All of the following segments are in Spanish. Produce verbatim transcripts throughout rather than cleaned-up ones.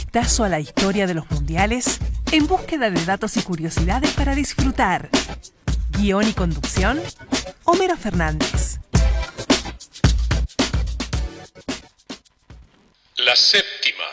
vistazo a la historia de los mundiales en búsqueda de datos y curiosidades para disfrutar. Guión y conducción, Homero Fernández. La séptima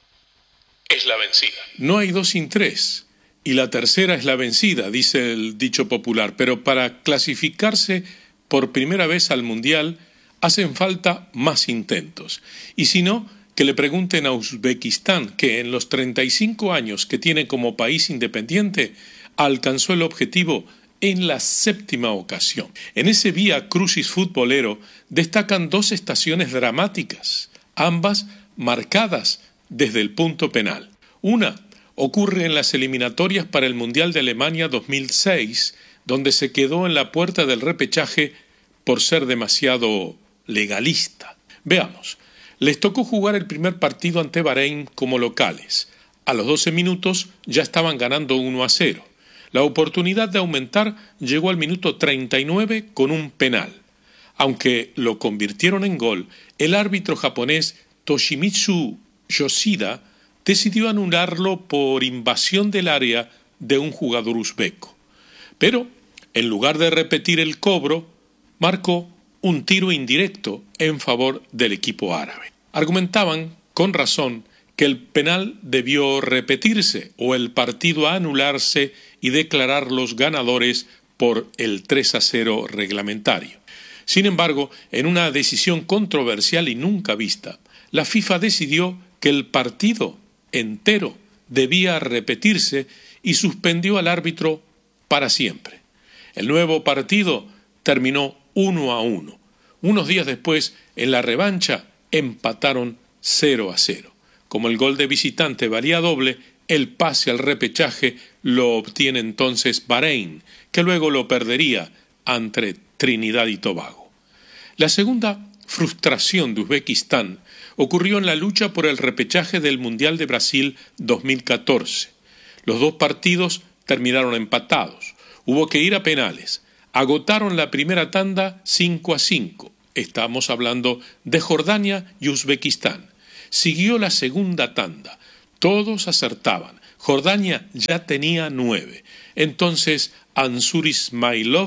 es la vencida. No hay dos sin tres, y la tercera es la vencida, dice el dicho popular, pero para clasificarse por primera vez al Mundial hacen falta más intentos. Y si no, que le pregunten a Uzbekistán, que en los treinta y cinco años que tiene como país independiente, alcanzó el objetivo en la séptima ocasión. En ese vía crucis futbolero destacan dos estaciones dramáticas, ambas marcadas desde el punto penal. Una ocurre en las eliminatorias para el Mundial de Alemania dos mil seis, donde se quedó en la puerta del repechaje por ser demasiado legalista. Veamos, les tocó jugar el primer partido ante Bahrein como locales. A los doce minutos ya estaban ganando uno a cero. La oportunidad de aumentar llegó al minuto treinta y nueve con un penal. Aunque lo convirtieron en gol, el árbitro japonés Toshimitsu Yoshida decidió anularlo por invasión del área de un jugador uzbeco. Pero, en lugar de repetir el cobro, marcó un tiro indirecto en favor del equipo árabe. Argumentaban, con razón, que el penal debió repetirse o el partido anularse y declarar los ganadores por el tres a cero reglamentario. Sin embargo, en una decisión controversial y nunca vista, la FIFA decidió que el partido entero debía repetirse y suspendió al árbitro para siempre. El nuevo partido terminó uno a uno. Unos días después, en la revancha, empataron cero a cero. Como el gol de visitante valía doble, el pase al repechaje lo obtiene entonces Bahrein, que luego lo perdería ante Trinidad y Tobago. La segunda frustración de Uzbekistán ocurrió en la lucha por el repechaje del Mundial de Brasil dos mil catorce. Los dos partidos terminaron empatados. Hubo que ir a penales. Agotaron la primera tanda cinco a cinco. Estamos hablando de Jordania y Uzbekistán. Siguió la segunda tanda. Todos acertaban. Jordania ya tenía nueve. Entonces Ansur Ismailov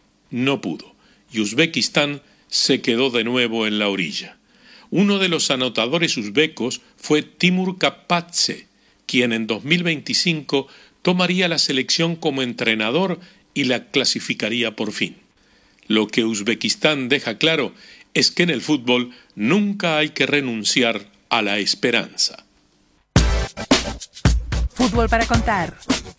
no pudo. Y Uzbekistán se quedó de nuevo en la orilla. Uno de los anotadores uzbecos fue Timur Kapatze, quien en dos mil veinticinco tomaría la selección como entrenador y la clasificaría por fin. Lo que Uzbekistán deja claro es que en el fútbol nunca hay que renunciar a la esperanza. Fútbol para contar.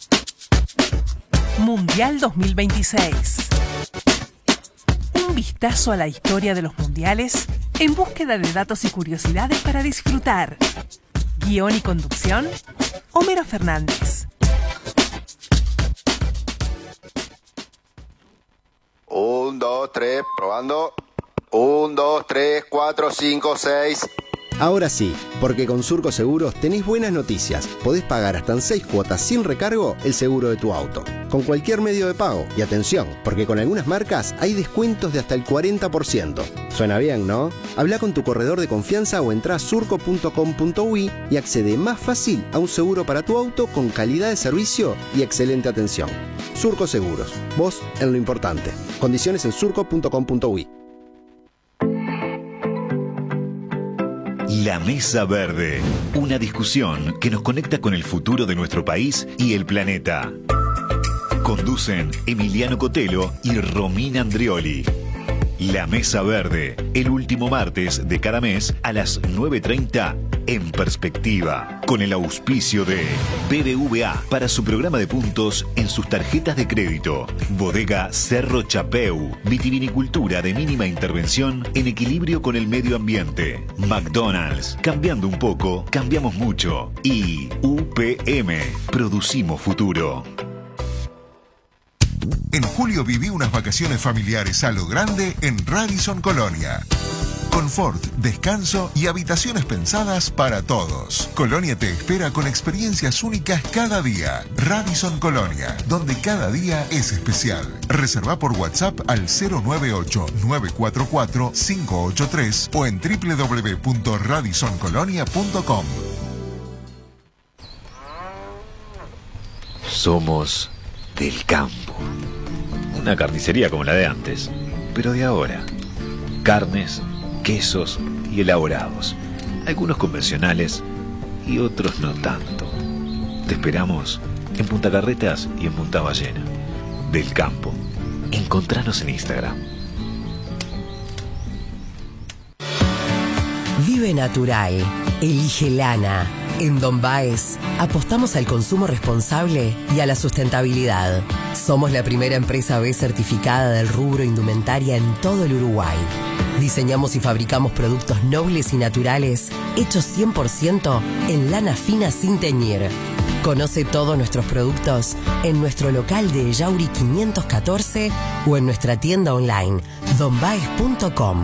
Mundial dos mil veintiséis. Un vistazo a la historia de los mundiales en búsqueda de datos y curiosidades para disfrutar. Guión y conducción, Homero Fernández. Un, dos, tres, probando. Un, dos, tres, cuatro, cinco, seis. Ahora sí, porque con Surco Seguros tenés buenas noticias. Podés pagar hasta en seis cuotas sin recargo el seguro de tu auto, con cualquier medio de pago. Y atención, porque con algunas marcas hay descuentos de hasta el cuarenta por ciento. Suena bien, ¿no? Habla con tu corredor de confianza o entrá a surco punto com punto uy y accede más fácil a un seguro para tu auto con calidad de servicio y excelente atención. Surco Seguros, vos en lo importante. Condiciones en surco punto com punto uy. La Mesa Verde, una discusión que nos conecta con el futuro de nuestro país y el planeta. Conducen Emiliano Cotelo y Romina Andrioli. La Mesa Verde, el último martes de cada mes a las nueve treinta en Perspectiva, con el auspicio de B B V A para su programa de puntos en sus tarjetas de crédito. Bodega Cerro Chapeu, vitivinicultura de mínima intervención en equilibrio con el medio ambiente. McDonald's, cambiando un poco, cambiamos mucho. Y U P M, producimos futuro. En julio viví unas vacaciones familiares a lo grande en Radisson Colonia. Confort, descanso y habitaciones pensadas para todos. Colonia te espera con experiencias únicas cada día. Radisson Colonia, donde cada día es especial. Reserva por WhatsApp al cero nueve ocho, nueve cuatro cuatro, cinco ocho tres o en doble u doble u doble u punto radisson colonia punto com. Somos del campo. Una carnicería como la de antes, pero de ahora. Carnes, quesos y elaborados. Algunos convencionales y otros no tanto. Te esperamos en Punta Carretas y en Punta Ballena. Del campo. Encontranos en Instagram. Vive natural. Elige lana. En Don Baez apostamos al consumo responsable y a la sustentabilidad. Somos la primera empresa B certificada del rubro indumentaria en todo el Uruguay. Diseñamos y fabricamos productos nobles y naturales hechos cien por ciento en lana fina sin teñir. Conoce todos nuestros productos en nuestro local de Yauri quinientos catorce o en nuestra tienda online don baez punto com.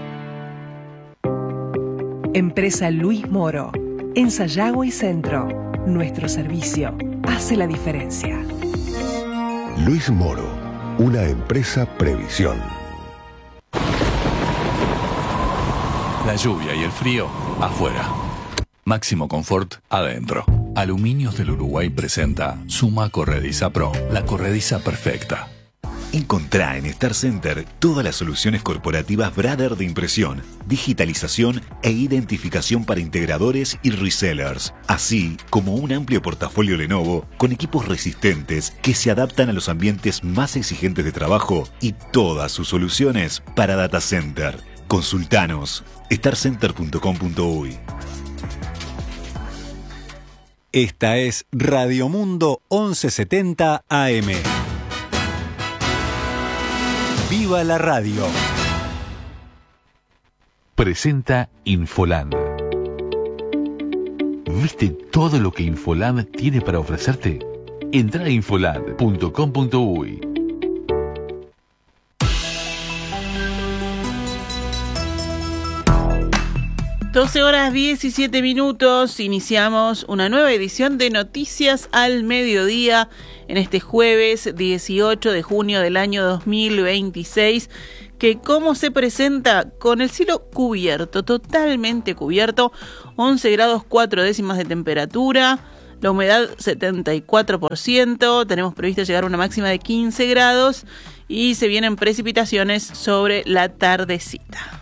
Empresa Luis Moro. En Sayago y Centro, nuestro servicio hace la diferencia. Luis Moro, una empresa Previsión. La lluvia y el frío, afuera. Máximo confort, adentro. Aluminios del Uruguay presenta Suma Corrediza Pro, la corrediza perfecta. Encontrá en Star Center todas las soluciones corporativas Brother de impresión, digitalización e identificación para integradores y resellers, así como un amplio portafolio Lenovo con equipos resistentes que se adaptan a los ambientes más exigentes de trabajo y todas sus soluciones para data center. Consultanos star center punto com punto uy. Esta es Radio Mundo once setenta A M. ¡Viva la radio! Presenta Infoland. ¿Viste todo lo que Infoland tiene para ofrecerte? Entra a infoland punto com punto uy. doce horas diecisiete minutos, iniciamos una nueva edición de Noticias al Mediodía en este jueves dieciocho de junio del año dos mil veintiséis, que como se presenta con el cielo cubierto, totalmente cubierto, once grados cuatro décimas de temperatura, la humedad setenta y cuatro por ciento, tenemos previsto llegar a una máxima de quince grados y se vienen precipitaciones sobre la tardecita.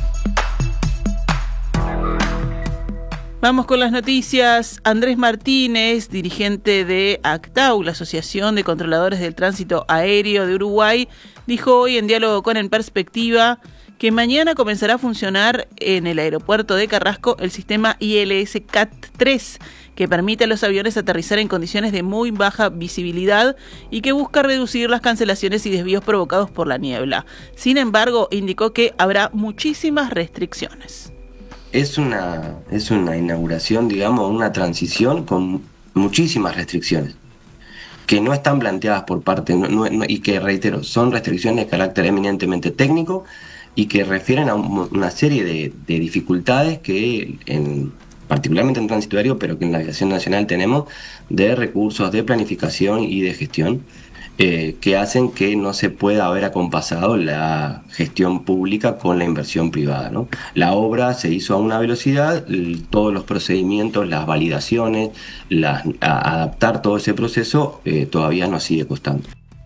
Vamos con las noticias. Andrés Martínez, dirigente de ACTAU, la Asociación de Controladores del Tránsito Aéreo de Uruguay, dijo hoy en diálogo con En Perspectiva que mañana comenzará a funcionar en el aeropuerto de Carrasco el sistema I L S C A T tres, que permite a los aviones aterrizar en condiciones de muy baja visibilidad y que busca reducir las cancelaciones y desvíos provocados por la niebla. Sin embargo, indicó que habrá muchísimas restricciones. Es una, es una inauguración, digamos, una transición con muchísimas restricciones que no están planteadas por parte, no, no, y que, reitero, son restricciones de carácter eminentemente técnico y que refieren a un, una serie de, de dificultades que, en, particularmente en tránsito aéreo, pero que en la aviación nacional tenemos, de recursos, de planificación y de gestión, Eh, que hacen que no se pueda haber acompasado la gestión pública con la inversión privada, ¿no? La obra se hizo a una velocidad, todos los procedimientos, las validaciones, las, a, adaptar todo ese proceso eh, todavía nos sigue costando.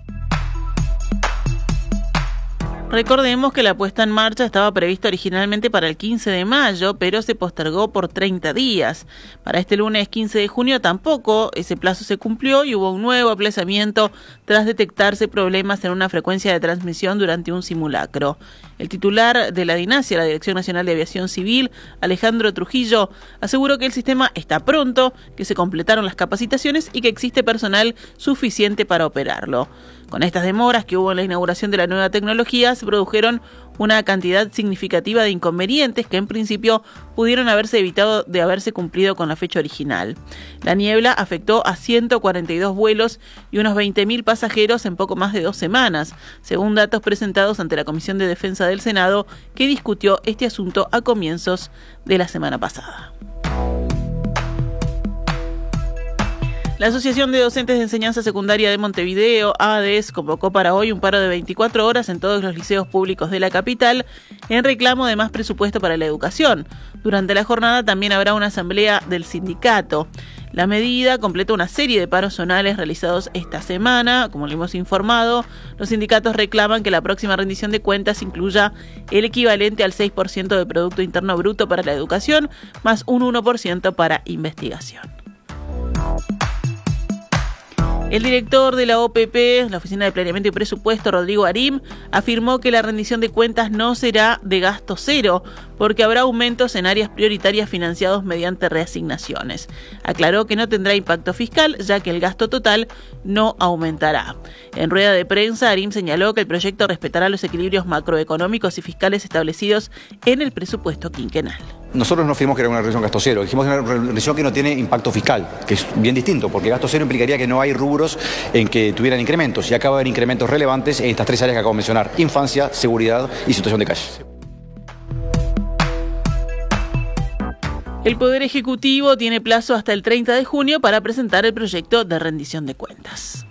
Recordemos que la puesta en marcha estaba prevista originalmente para el quince de mayo, pero se postergó por treinta días. Para este lunes quince de junio tampoco ese plazo se cumplió y hubo un nuevo aplazamiento tras detectarse problemas en una frecuencia de transmisión durante un simulacro. El titular de la DINASIA, la Dirección Nacional de Aviación Civil, Alejandro Trujillo, aseguró que el sistema está pronto, que se completaron las capacitaciones y que existe personal suficiente para operarlo. Con estas demoras que hubo en la inauguración de la nueva tecnología, se produjeron una cantidad significativa de inconvenientes que en principio pudieron haberse evitado de haberse cumplido con la fecha original. La niebla afectó a ciento cuarenta y dos vuelos y unos veinte mil pasajeros en poco más de dos semanas, según datos presentados ante la Comisión de Defensa del Senado, que discutió este asunto a comienzos de la semana pasada. La Asociación de Docentes de Enseñanza Secundaria de Montevideo, A D E S, convocó para hoy un paro de veinticuatro horas en todos los liceos públicos de la capital en reclamo de más presupuesto para la educación. Durante la jornada también habrá una asamblea del sindicato. La medida completa una serie de paros zonales realizados esta semana. Como le hemos informado, los sindicatos reclaman que la próxima rendición de cuentas incluya el equivalente al seis por ciento del Producto Interno Bruto para la educación, más un uno por ciento para investigación. El director de la O P P, la Oficina de Planeamiento y Presupuesto, Rodrigo Arim, afirmó que la rendición de cuentas no será de gasto cero, porque habrá aumentos en áreas prioritarias financiados mediante reasignaciones. Aclaró que no tendrá impacto fiscal, ya que el gasto total no aumentará. En rueda de prensa, Arim señaló que el proyecto respetará los equilibrios macroeconómicos y fiscales establecidos en el presupuesto quinquenal. Nosotros no fuimos que era una rendición gasto cero, dijimos que era una rendición que no tiene impacto fiscal, que es bien distinto, porque gasto cero implicaría que no hay rubros en que tuvieran incrementos, y acá va a haber incrementos relevantes en estas tres áreas que acabo de mencionar: infancia, seguridad y situación de calle. El Poder Ejecutivo tiene plazo hasta el treinta de junio para presentar el proyecto de rendición de cuentas.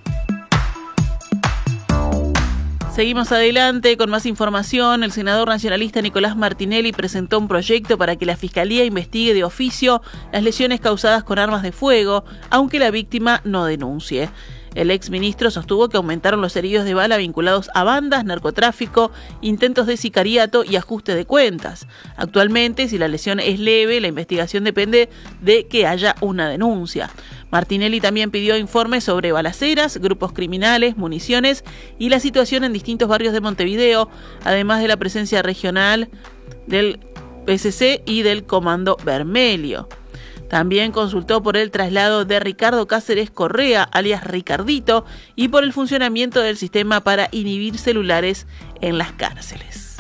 Seguimos adelante con más información. El senador nacionalista Nicolás Martinelli presentó un proyecto para que la Fiscalía investigue de oficio las lesiones causadas con armas de fuego, aunque la víctima no denuncie. El exministro sostuvo que aumentaron los heridos de bala vinculados a bandas, narcotráfico, intentos de sicariato y ajuste de cuentas. Actualmente, si la lesión es leve, la investigación depende de que haya una denuncia. Martinelli también pidió informes sobre balaceras, grupos criminales, municiones y la situación en distintos barrios de Montevideo, además de la presencia regional del P C C y del Comando Vermelho. También consultó por el traslado de Ricardo Cáceres Correa, alias Ricardito, y por el funcionamiento del sistema para inhibir celulares en las cárceles.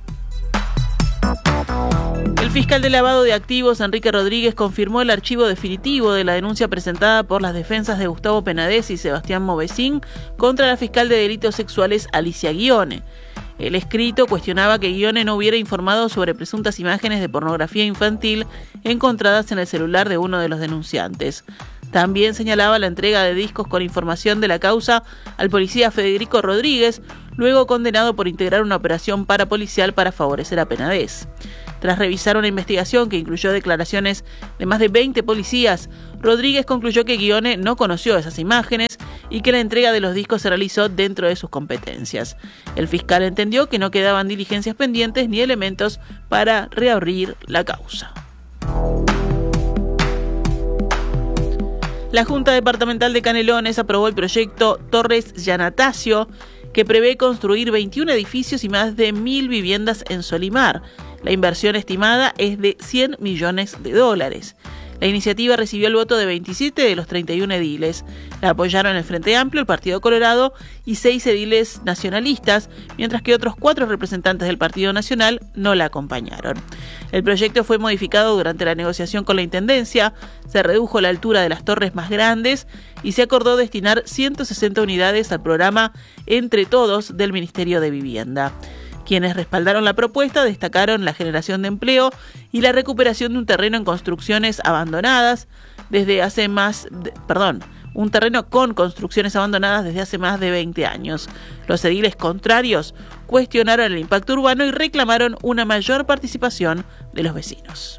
El fiscal de lavado de activos, Enrique Rodríguez, confirmó el archivo definitivo de la denuncia presentada por las defensas de Gustavo Penades y Sebastián Movesín contra la fiscal de delitos sexuales Alicia Guione. El escrito cuestionaba que Guione no hubiera informado sobre presuntas imágenes de pornografía infantil encontradas en el celular de uno de los denunciantes. También señalaba la entrega de discos con información de la causa al policía Federico Rodríguez, luego condenado por integrar una operación parapolicial para favorecer a Penades. Tras revisar una investigación que incluyó declaraciones de más de veinte policías, Rodríguez concluyó que Guione no conoció esas imágenes y que la entrega de los discos se realizó dentro de sus competencias. El fiscal entendió que no quedaban diligencias pendientes ni elementos para reabrir la causa. La Junta Departamental de Canelones aprobó el proyecto Torres Yanatacio, que prevé construir veintiún edificios y más de mil viviendas en Solimar. La inversión estimada es de cien millones de dólares. La iniciativa recibió el voto de veintisiete de los treinta y uno ediles. La apoyaron el Frente Amplio, el Partido Colorado y seis ediles nacionalistas, mientras que otros cuatro representantes del Partido Nacional no la acompañaron. El proyecto fue modificado durante la negociación con la Intendencia, se redujo la altura de las torres más grandes y se acordó destinar ciento sesenta unidades al programa Entre Todos del Ministerio de Vivienda. Quienes respaldaron la propuesta destacaron la generación de empleo y la recuperación de un terreno en construcciones abandonadas desde hace más, de, perdón, un terreno con construcciones abandonadas desde hace más de veinte años. Los ediles contrarios cuestionaron el impacto urbano y reclamaron una mayor participación de los vecinos.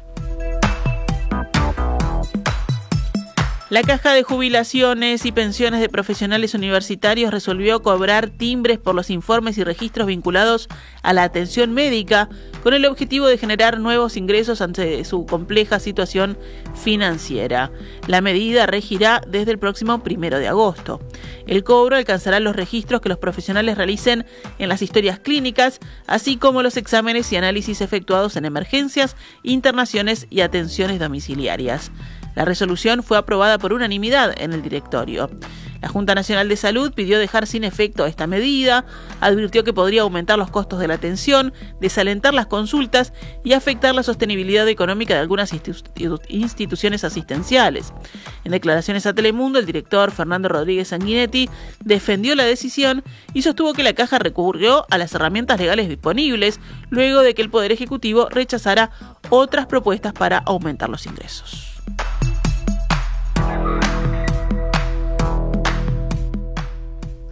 La Caja de Jubilaciones y Pensiones de Profesionales Universitarios resolvió cobrar timbres por los informes y registros vinculados a la atención médica con el objetivo de generar nuevos ingresos ante su compleja situación financiera. La medida regirá desde el próximo primero de agosto. El cobro alcanzará los registros que los profesionales realicen en las historias clínicas, así como los exámenes y análisis efectuados en emergencias, internaciones y atenciones domiciliarias. La resolución fue aprobada por unanimidad en el directorio. La Junta Nacional de Salud pidió dejar sin efecto esta medida, advirtió que podría aumentar los costos de la atención, desalentar las consultas y afectar la sostenibilidad económica de algunas institu- instituciones asistenciales. En declaraciones a Telemundo, el director Fernando Rodríguez Sanguinetti defendió la decisión y sostuvo que la Caja recurrió a las herramientas legales disponibles luego de que el Poder Ejecutivo rechazara otras propuestas para aumentar los ingresos.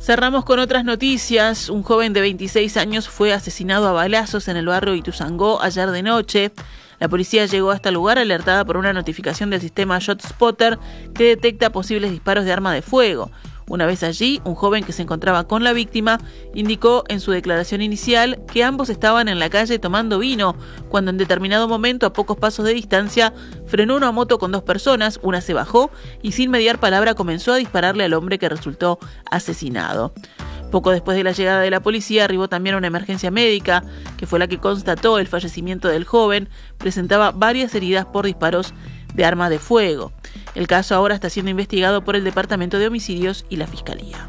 Cerramos con otras noticias. Un joven de veintiséis años fue asesinado a balazos en el barrio Ituzaingó ayer de noche. La policía llegó hasta el lugar alertada por una notificación del sistema ShotSpotter que detecta posibles disparos de arma de fuego. Una vez allí, un joven que se encontraba con la víctima indicó en su declaración inicial que ambos estaban en la calle tomando vino, cuando en determinado momento, a pocos pasos de distancia, frenó una moto con dos personas, una se bajó y sin mediar palabra comenzó a dispararle al hombre que resultó asesinado. Poco después de la llegada de la policía arribó también una emergencia médica, que fue la que constató el fallecimiento del joven. Presentaba varias heridas por disparos de arma de fuego. El caso ahora está siendo investigado por el Departamento de Homicidios y la Fiscalía.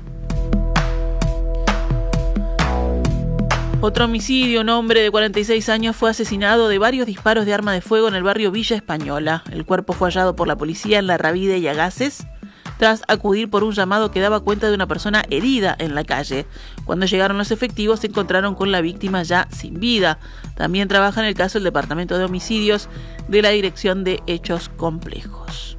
Otro homicidio, un hombre de cuarenta y seis años fue asesinado de varios disparos de arma de fuego en el barrio Villa Española. El cuerpo fue hallado por la policía en La Rabide y Agaces, tras acudir por un llamado que daba cuenta de una persona herida en la calle. Cuando llegaron los efectivos se encontraron con la víctima ya sin vida. También trabaja en el caso el Departamento de Homicidios de la Dirección de Hechos Complejos.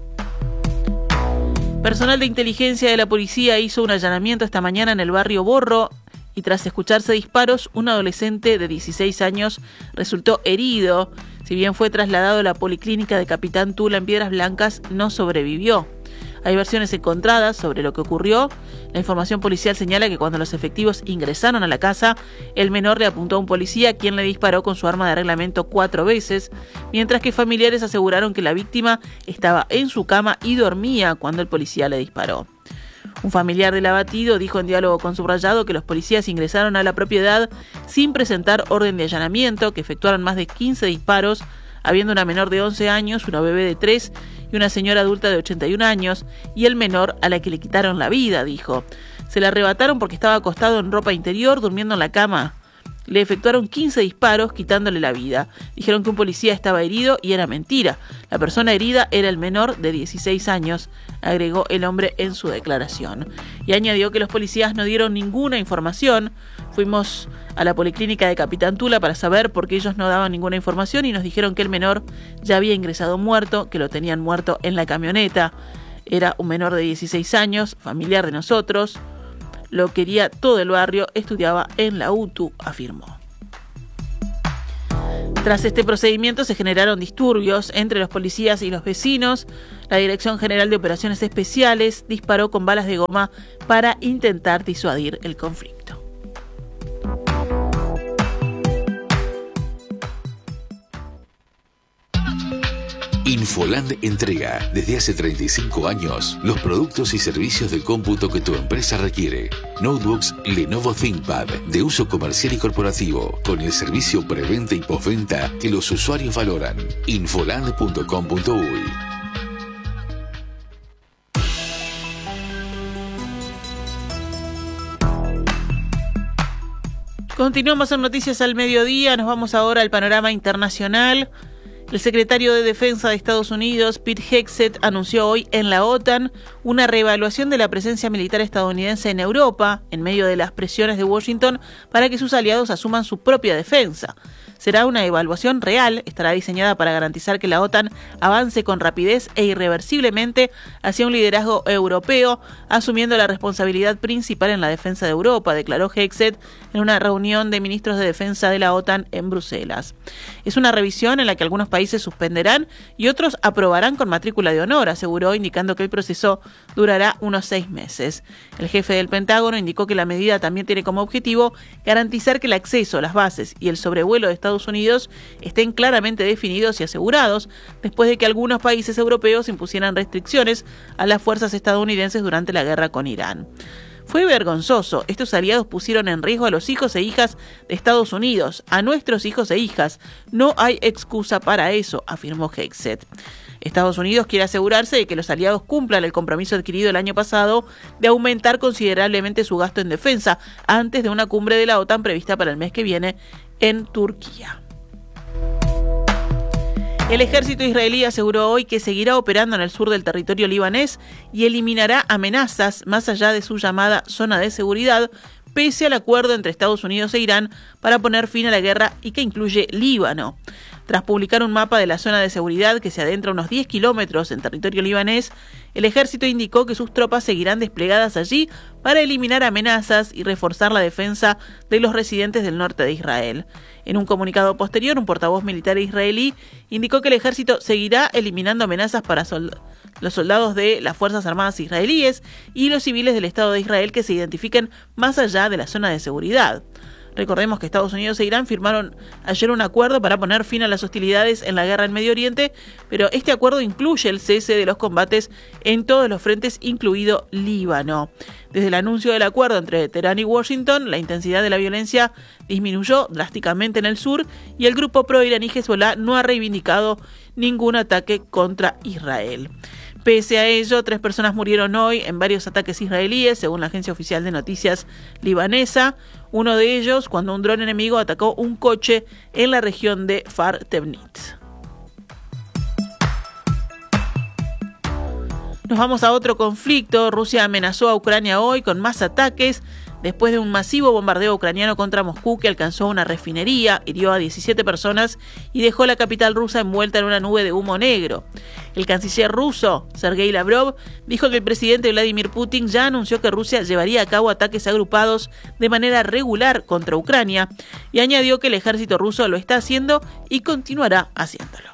Personal de inteligencia de la policía hizo un allanamiento esta mañana en el barrio Borro y tras escucharse disparos, un adolescente de dieciséis años resultó herido. Si bien fue trasladado a la policlínica de Capitán Tula en Piedras Blancas, no sobrevivió. Hay versiones encontradas sobre lo que ocurrió. La información policial señala que cuando los efectivos ingresaron a la casa, el menor le apuntó a un policía, quien le disparó con su arma de reglamento cuatro veces, mientras que familiares aseguraron que la víctima estaba en su cama y dormía cuando el policía le disparó. Un familiar del abatido dijo en diálogo con Subrayado que los policías ingresaron a la propiedad sin presentar orden de allanamiento, que efectuaron más de quince disparos, habiendo una menor de once años, una bebé de tres y una señora adulta de ochenta y un años, y el menor a la que le quitaron la vida, dijo. Se la arrebataron porque estaba acostado en ropa interior, durmiendo en la cama. Le efectuaron quince disparos, quitándole la vida. Dijeron que un policía estaba herido y era mentira. La persona herida era el menor de dieciséis años, agregó el hombre en su declaración. Y añadió que los policías no dieron ninguna información. Fuimos a la policlínica de Capitán Tula para saber por qué ellos no daban ninguna información y nos dijeron que el menor ya había ingresado muerto, que lo tenían muerto en la camioneta. Era un menor de dieciséis años, familiar de nosotros. Lo quería todo el barrio, estudiaba en la U T U, afirmó. Tras este procedimiento se generaron disturbios entre los policías y los vecinos. La Dirección General de Operaciones Especiales disparó con balas de goma para intentar disuadir el conflicto. Infoland entrega desde hace treinta y cinco años los productos y servicios de cómputo que tu empresa requiere. Notebooks Lenovo ThinkPad de uso comercial y corporativo, con el servicio preventa y postventa que los usuarios valoran. infoland punto com punto uy. Continuamos en Noticias al Mediodía. Nos vamos ahora al panorama internacional. El secretario de Defensa de Estados Unidos, Pete Hegseth, anunció hoy en la OTAN una reevaluación de la presencia militar estadounidense en Europa, en medio de las presiones de Washington para que sus aliados asuman su propia defensa. Será una evaluación real, estará diseñada para garantizar que la OTAN avance con rapidez e irreversiblemente hacia un liderazgo europeo, asumiendo la responsabilidad principal en la defensa de Europa, declaró Hegseth en una reunión de ministros de defensa de la OTAN en Bruselas. Es una revisión en la que algunos países suspenderán y otros aprobarán con matrícula de honor, aseguró, indicando que el proceso durará unos seis meses. El jefe del Pentágono indicó que la medida también tiene como objetivo garantizar que el acceso, las bases y el sobrevuelo de Estados Unidos estén claramente definidos y asegurados, después de que algunos países europeos impusieran restricciones a las fuerzas estadounidenses durante la guerra con Irán. Fue vergonzoso. Estos aliados pusieron en riesgo a los hijos e hijas de Estados Unidos, a nuestros hijos e hijas. No hay excusa para eso, afirmó Hegseth. Estados Unidos quiere asegurarse de que los aliados cumplan el compromiso adquirido el año pasado de aumentar considerablemente su gasto en defensa antes de una cumbre de la OTAN prevista para el mes que viene en Turquía. El ejército israelí aseguró hoy que seguirá operando en el sur del territorio libanés y eliminará amenazas más allá de su llamada zona de seguridad, pese al acuerdo entre Estados Unidos e Irán para poner fin a la guerra y que incluye Líbano. Tras publicar un mapa de la zona de seguridad que se adentra unos diez kilómetros en territorio libanés, el ejército indicó que sus tropas seguirán desplegadas allí para eliminar amenazas y reforzar la defensa de los residentes del norte de Israel. En un comunicado posterior, un portavoz militar israelí indicó que el ejército seguirá eliminando amenazas para sold- los soldados de las Fuerzas Armadas israelíes y los civiles del Estado de Israel que se identifiquen más allá de la zona de seguridad. Recordemos que Estados Unidos e Irán firmaron ayer un acuerdo para poner fin a las hostilidades en la guerra en Medio Oriente, pero este acuerdo incluye el cese de los combates en todos los frentes, incluido Líbano. Desde el anuncio del acuerdo entre Teherán y Washington, la intensidad de la violencia disminuyó drásticamente en el sur y el grupo pro-iraní Hezbollah no ha reivindicado ningún ataque contra Israel. Pese a ello, tres personas murieron hoy en varios ataques israelíes, según la agencia oficial de noticias libanesa. Uno de ellos cuando un dron enemigo atacó un coche en la región de Far Tevnit. Nos vamos a otro conflicto. Rusia amenazó a Ucrania hoy con más ataques después de un masivo bombardeo ucraniano contra Moscú que alcanzó una refinería, hirió a diecisiete personas y dejó la capital rusa envuelta en una nube de humo negro. El canciller ruso, Sergei Lavrov, dijo que el presidente Vladimir Putin ya anunció que Rusia llevaría a cabo ataques agrupados de manera regular contra Ucrania y añadió que el ejército ruso lo está haciendo y continuará haciéndolo.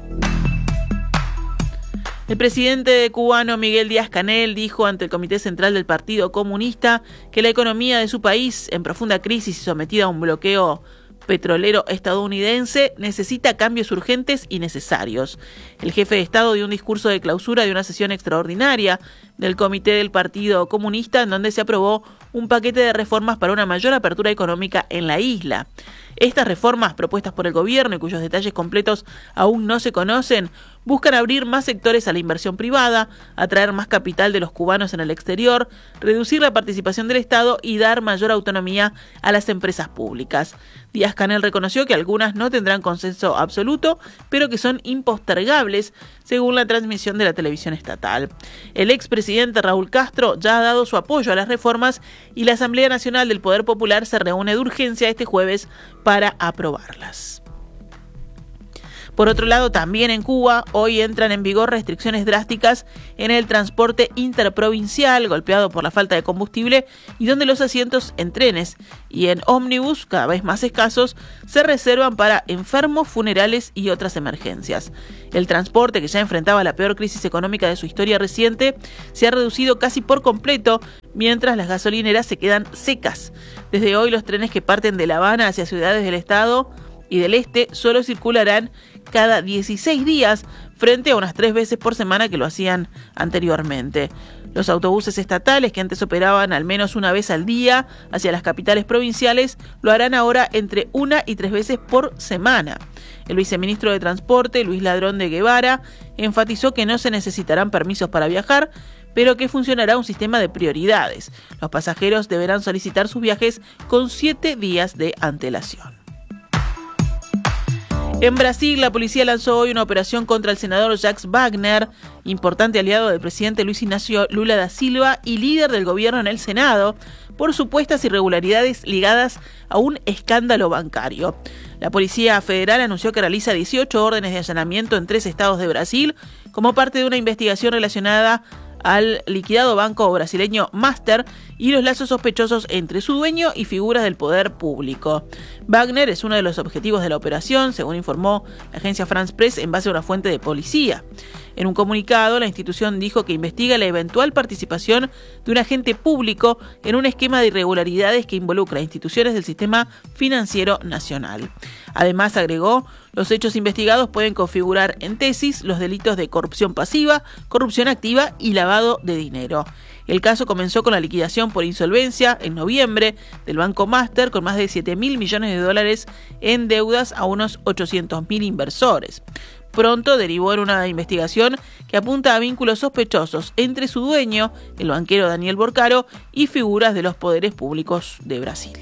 El presidente cubano Miguel Díaz-Canel dijo ante el Comité Central del Partido Comunista que la economía de su país, en profunda crisis y sometida a un bloqueo petrolero estadounidense, necesita cambios urgentes y necesarios. El jefe de Estado dio un discurso de clausura de una sesión extraordinaria del Comité del Partido Comunista en donde se aprobó un paquete de reformas para una mayor apertura económica en la isla. Estas reformas, propuestas por el gobierno y cuyos detalles completos aún no se conocen, buscan abrir más sectores a la inversión privada, atraer más capital de los cubanos en el exterior, reducir la participación del Estado y dar mayor autonomía a las empresas públicas. Díaz-Canel reconoció que algunas no tendrán consenso absoluto, pero que son impostergables, según la transmisión de la televisión estatal. El expresidente Raúl Castro ya ha dado su apoyo a las reformas y la Asamblea Nacional del Poder Popular se reúne de urgencia este jueves para aprobarlas. Por otro lado, también en Cuba, hoy entran en vigor restricciones drásticas en el transporte interprovincial, golpeado por la falta de combustible, y donde los asientos en trenes y en ómnibus, cada vez más escasos, se reservan para enfermos, funerales y otras emergencias. El transporte, que ya enfrentaba la peor crisis económica de su historia reciente, se ha reducido casi por completo, mientras las gasolineras se quedan secas. Desde hoy, los trenes que parten de La Habana hacia ciudades del estado y del este solo circularán cada dieciséis días frente a unas tres veces por semana que lo hacían anteriormente. Los autobuses estatales, que antes operaban al menos una vez al día hacia las capitales provinciales, lo harán ahora entre una y tres veces por semana. El viceministro de Transporte, Luis Ladrón de Guevara, enfatizó que no se necesitarán permisos para viajar, pero que funcionará un sistema de prioridades. Los pasajeros deberán solicitar sus viajes con siete días de antelación. En Brasil, la policía lanzó hoy una operación contra el senador Jacques Wagner, importante aliado del presidente Luis Ignacio Lula da Silva y líder del gobierno en el Senado, por supuestas irregularidades ligadas a un escándalo bancario. La Policía Federal anunció que realiza dieciocho órdenes de allanamiento en tres estados de Brasil como parte de una investigación relacionada al liquidado banco brasileño Master y los lazos sospechosos entre su dueño y figuras del poder público. Wagner es uno de los objetivos de la operación, según informó la agencia France Press en base a una fuente de policía. En un comunicado, la institución dijo que investiga la eventual participación de un agente público en un esquema de irregularidades que involucra a instituciones del sistema financiero nacional. Además, agregó, los hechos investigados pueden configurar en tesis los delitos de corrupción pasiva, corrupción activa y lavado de dinero. El caso comenzó con la liquidación por insolvencia en noviembre del Banco Master con más de siete mil millones de dólares en deudas a unos ochocientos mil inversores. Pronto derivó en una investigación que apunta a vínculos sospechosos entre su dueño, el banquero Daniel Borcaro, y figuras de los poderes públicos de Brasil.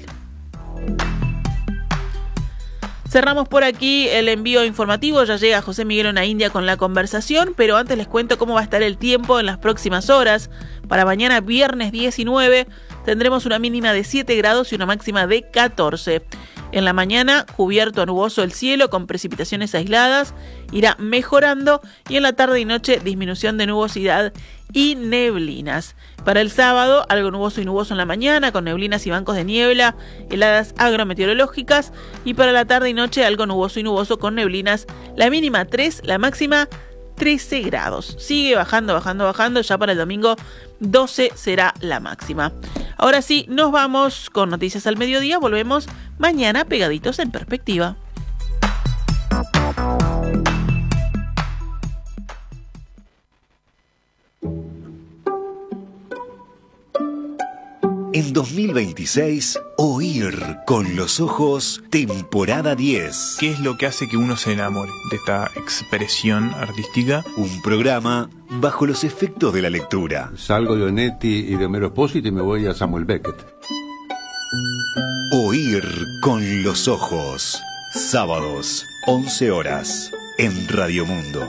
Cerramos por aquí el envío informativo, ya llega José Miguel Onaindia con la conversación, pero antes les cuento cómo va a estar el tiempo en las próximas horas. Para mañana viernes diecinueve tendremos una mínima de siete grados y una máxima de catorce. En la mañana, cubierto a nuboso el cielo con precipitaciones aisladas, irá mejorando y en la tarde y noche disminución de nubosidad y neblinas. Para el sábado, algo nuboso y nuboso en la mañana, con neblinas y bancos de niebla, heladas agrometeorológicas, y para la tarde y noche algo nuboso y nuboso con neblinas, la mínima tres, la máxima trece grados. Sigue bajando, bajando, bajando, ya para el domingo doce será la máxima. Ahora sí, nos vamos con Noticias al Mediodía, volvemos mañana pegaditos en Perspectiva. En dos mil veintiséis, Oír con los ojos, temporada diez. ¿Qué es lo que hace que uno se enamore de esta expresión artística? Un programa bajo los efectos de la lectura. Salgo de Onetti y de Homero Pósito y me voy a Samuel Beckett. Oír con los ojos. Sábados, once horas, en Radio Mundo.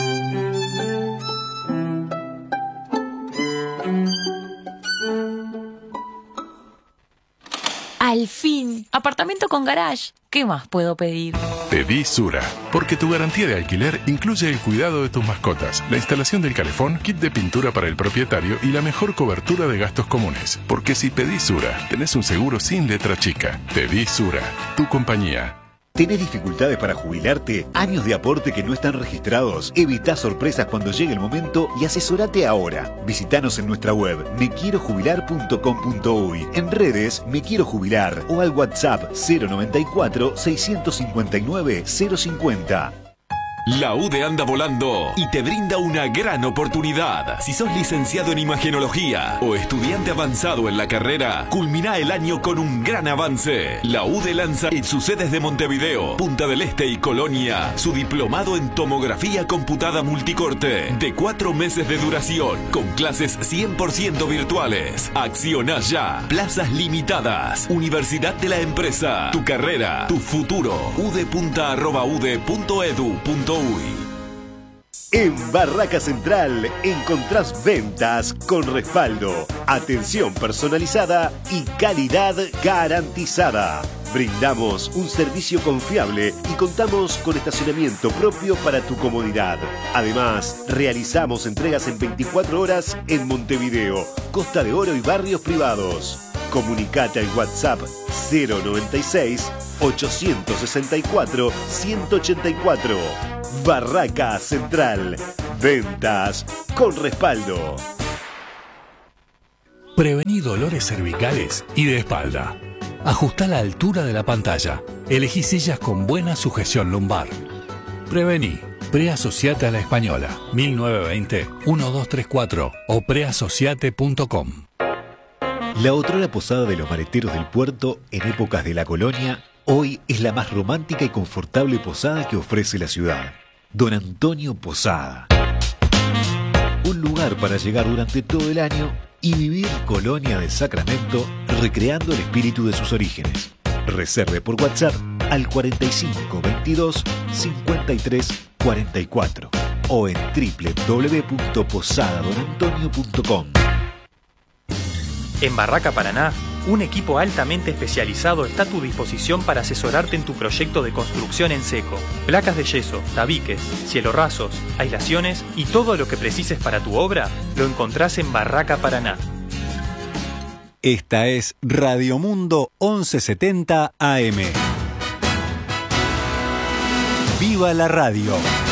Al fin, apartamento con garage. ¿Qué más puedo pedir? Pedí Sura, porque tu garantía de alquiler incluye el cuidado de tus mascotas, la instalación del calefón, kit de pintura para el propietario y la mejor cobertura de gastos comunes. Porque si pedís Sura, tenés un seguro sin letra chica. Pedí Sura, tu compañía. ¿Tenés dificultades para jubilarte? ¿Años de aporte que no están registrados? Evita sorpresas cuando llegue el momento y asesorate ahora. Visítanos en nuestra web me quiero jubilar punto com punto uy, en redes Me Quiero Jubilar o al WhatsApp cero noventa y cuatro, seiscientos cincuenta y nueve, cero cincuenta. La U D E anda volando y te brinda una gran oportunidad. Si sos licenciado en imagenología o estudiante avanzado en la carrera, culmina el año con un gran avance. La U D E lanza en sus sedes de Montevideo, Punta del Este y Colonia su diplomado en tomografía computada multicorte de cuatro meses de duración con clases cien por ciento virtuales. Acciona ya. Plazas limitadas. Universidad de la Empresa. Tu carrera, tu futuro. udepunta arroba ude punto edu punto uy. En Barraca Central encontrás ventas con respaldo, atención personalizada y calidad garantizada. Brindamos un servicio confiable y contamos con estacionamiento propio para tu comodidad. Además, realizamos entregas en veinticuatro horas en Montevideo, Costa de Oro y barrios privados. Comunicate al WhatsApp cero noventa y seis, ochocientos sesenta y cuatro, ciento ochenta y cuatro. Barraca Central. Ventas con respaldo. Prevení dolores cervicales y de espalda. Ajustá la altura de la pantalla. Elegí sillas con buena sujeción lumbar. Prevení. Preasociate a la Española. mil novecientos veinte, doce treinta y cuatro o preasociate punto com. La otrora posada de los maleteros del puerto en épocas de la colonia, hoy es la más romántica y confortable posada que ofrece la ciudad. Don Antonio Posada. Un lugar para llegar durante todo el año y vivir Colonia del Sacramento recreando el espíritu de sus orígenes. Reserve por WhatsApp al cuarenta y cinco, veintidós, cincuenta y tres, cuarenta y cuatro o en doble u doble u doble u punto posada don antonio punto com. En Barraca Paraná, un equipo altamente especializado está a tu disposición para asesorarte en tu proyecto de construcción en seco. Placas de yeso, tabiques, cielorrasos, aislaciones y todo lo que precises para tu obra lo encontrás en Barraca Paraná. Esta es Radio Mundo once setenta A M. ¡Viva la radio!